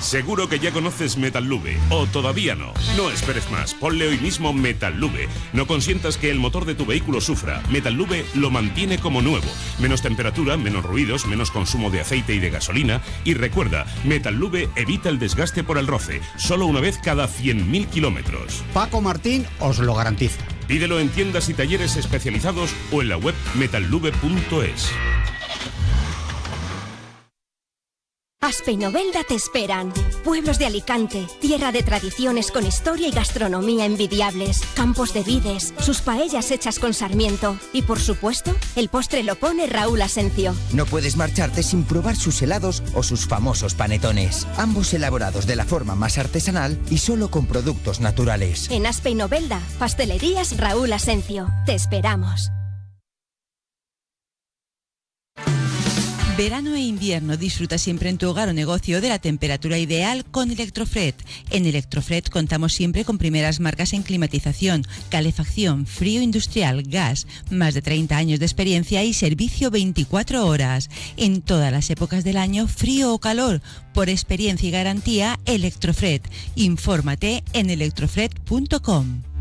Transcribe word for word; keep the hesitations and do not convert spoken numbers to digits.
Seguro que ya conoces Metallube, o todavía no. No esperes más, ponle hoy mismo Metallube. No consientas que el motor de tu vehículo sufra. Metallube lo mantiene como nuevo. Menos temperatura, menos ruidos, menos consumo de aceite y de gasolina. Y recuerda, Metallube evita el desgaste por el roce, solo una vez cada cien mil kilómetros. Paco Martín os lo garantiza. Pídelo en tiendas y talleres especializados o en la web metallube punto es. Aspe y Novelda te esperan. Pueblos de Alicante, tierra de tradiciones con historia y gastronomía envidiables, campos de vides, sus paellas hechas con sarmiento y, por supuesto, el postre lo pone Raúl Asencio. No puedes marcharte sin probar sus helados o sus famosos panetones, ambos elaborados de la forma más artesanal y solo con productos naturales. En Aspe y Novelda, pastelerías Raúl Asencio. Te esperamos. Verano e invierno, disfruta siempre en tu hogar o negocio de la temperatura ideal con Electrofred. En Electrofred contamos siempre con primeras marcas en climatización, calefacción, frío industrial, gas, más de treinta años de experiencia y servicio veinticuatro horas. En todas las épocas del año, frío o calor, por experiencia y garantía, Electrofred. Infórmate en electrofred punto com.